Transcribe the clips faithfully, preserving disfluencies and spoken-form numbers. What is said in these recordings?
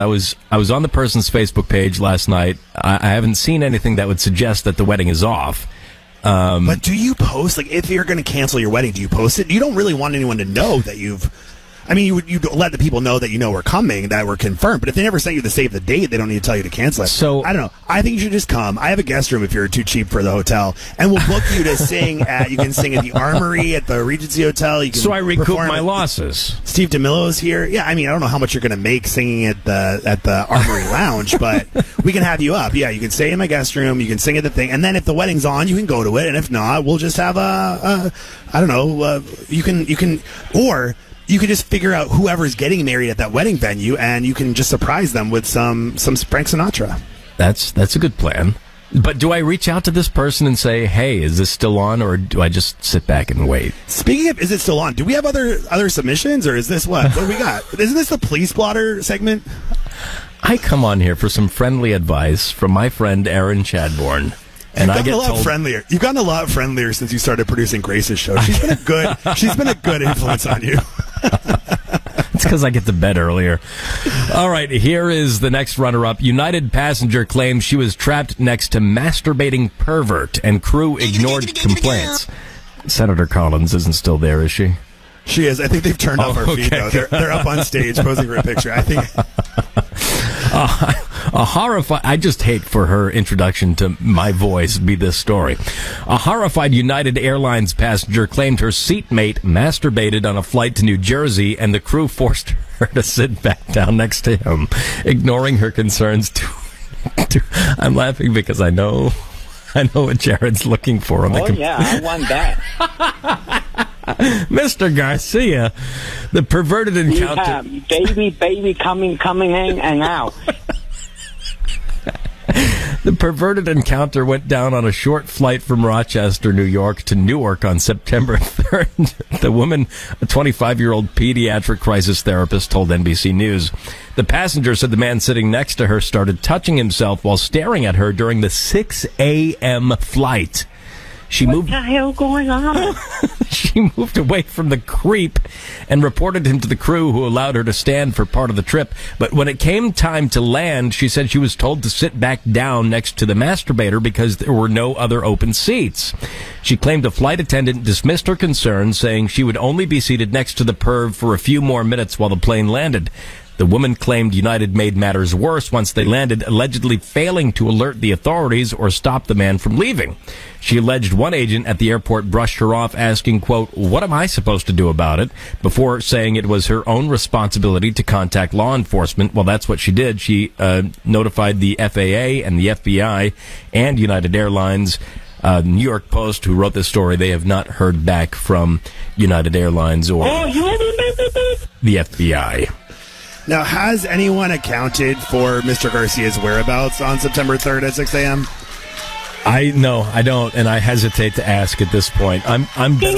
I was I was on the person's Facebook page last night. I, I haven't seen anything that would suggest that the wedding is off. Um, but do you post, like, if you're going to cancel your wedding, do you post it? You don't really want anyone to know that you've, I mean, you would you let the people know that you know we're coming, that we're confirmed, but if they never sent you to save the date, they don't need to tell you to cancel it. So, I don't know. I think you should just come. I have a guest room if you're too cheap for the hotel, and we'll book you to sing at, you can sing at the Armory, at the Regency Hotel. You can so I recoup my at, losses. Steve DeMillo's here. Yeah, I mean, I don't know how much you're going to make singing at the at the Armory Lounge, but we can have you up. Yeah, you can stay in my guest room, you can sing at the thing, and then if the wedding's on, you can go to it, and if not, we'll just have a, a I don't know, uh, you can, you can, or you could just figure out whoever's getting married at that wedding venue, and you can just surprise them with some some Frank Sinatra. That's that's a good plan. But do I reach out to this person and say, "Hey, is this still on?" or do I just sit back and wait? Speaking of, is it still on? Do we have other other submissions, or is this what? What do we got? Isn't this the police blotter segment? I come on here for some friendly advice from my friend Erin Chadbourne. And You've I gotten get a lot told, friendlier. You've gotten a lot friendlier since you started producing Grace's show. She's been a good. She's been a good influence on you. It's because I get to bed earlier. All right, here is the next runner-up. United passenger claims she was trapped next to masturbating pervert, and crew ignored complaints. Senator Collins isn't still there, is she? She is. I think they've turned oh, off our okay. feed, though. They're, they're up on stage posing for a picture. I think. Uh, a horrified, I just hate for her introduction to my voice be this story. A horrified United Airlines passenger claimed her seatmate masturbated on a flight to New Jersey, and the crew forced her to sit back down next to him, ignoring her concerns. To, to, I'm laughing because I know, I know what Jared's looking for. On oh, the yeah, I want that. Mister Garcia, the perverted encounter. Yeah, baby, baby, coming, coming in and out. The perverted encounter went down on a short flight from Rochester, New York to Newark on September third. The woman, a twenty-five-year-old pediatric crisis therapist, told N B C News. The passenger said the man sitting next to her started touching himself while staring at her during the six a.m. flight. She what moved. the hell going on? She moved away from the creep and reported him to the crew, who allowed her to stand for part of the trip. But when it came time to land, she said she was told to sit back down next to the masturbator because there were no other open seats. She claimed a flight attendant dismissed her concerns, saying she would only be seated next to the perv for a few more minutes while the plane landed. The woman claimed United made matters worse once they landed, allegedly failing to alert the authorities or stop the man from leaving. She alleged one agent at the airport brushed her off, asking, quote, "What am I supposed to do about it?" before saying it was her own responsibility to contact law enforcement. Well, that's what she did. She uh, notified the F A A and the F B I and United Airlines. Uh, New York Post, who wrote this story, they have not heard back from United Airlines or the F B I. Now, has anyone accounted for Mister Garcia's whereabouts on September third at six a.m.? I no, I don't, and I hesitate to ask at this point. I'm I'm better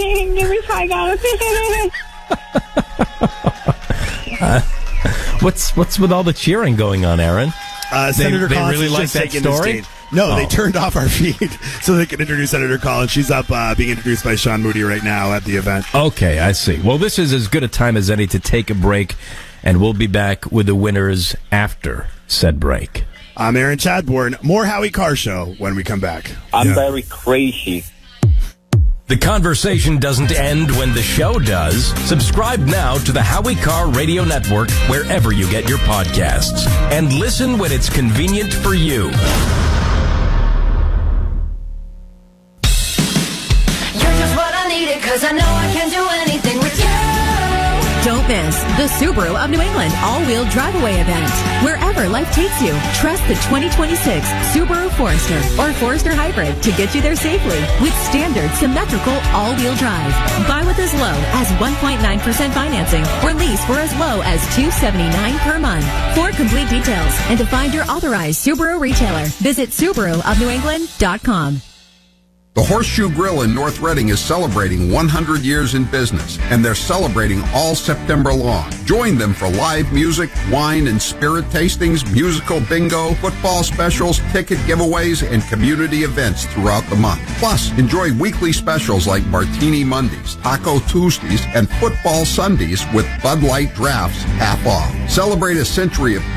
off. uh, what's what's with all the cheering going on, Aaron? Uh, they, Senator they Collins really is like just that taking the story. stage. No, oh. They turned off our feed so they can introduce Senator Collins. She's up uh, being introduced by Sean Moody right now at the event. Okay, I see. Well, this is as good a time as any to take a break, and we'll be back with the winners after said break. I'm Aaron Chadbourne. More Howie Carr Show when we come back. I'm yeah. very crazy. The conversation doesn't end when the show does. Subscribe now to the Howie Carr Radio Network wherever you get your podcasts. And listen when it's convenient for you. You're just what I needed, cause I know I can do anything with you. Don't miss the Subaru of New England all-wheel drive-away event. Wherever life takes you, trust the twenty twenty-six Subaru Forester or Forester Hybrid to get you there safely with standard symmetrical all-wheel drive. Buy with as low as one point nine percent financing or lease for as low as two hundred seventy-nine dollars per month. For complete details and to find your authorized Subaru retailer, visit Subaru of New England dot com. The Horseshoe Grill in North Reading is celebrating one hundred years in business, and they're celebrating all September long. Join them for live music, wine and spirit tastings, musical bingo, football specials, ticket giveaways, and community events throughout the month. Plus, enjoy weekly specials like Martini Mondays, Taco Tuesdays, and Football Sundays with Bud Light drafts half off. Celebrate a century of